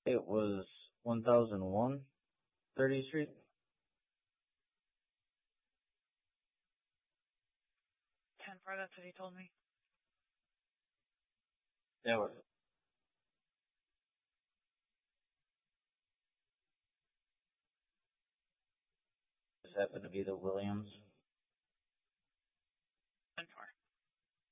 It was 1001 30th Street. 10-4, that's what he told me. That was. This happened to be the Williams.